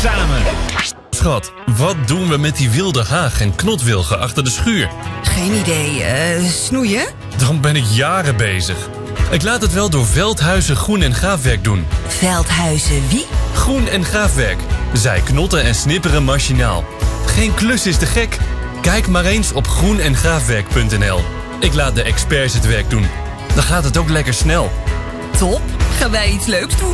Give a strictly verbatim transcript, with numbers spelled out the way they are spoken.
samen. Schat, wat doen we met die wilde haag en knotwilgen achter de schuur? Geen idee. Uh, snoeien? Dan ben ik jaren bezig. Ik laat het wel door Veldhuizen Groen en Gaafwerk doen. Veldhuizen wie? Groen en Gaafwerk. Zij knotten en snipperen machinaal. Geen klus is te gek. Kijk maar eens op groen en gaafwerk punt n l. Ik laat de experts het werk doen. Dan gaat het ook lekker snel. Top. Gaan wij iets leuks doen?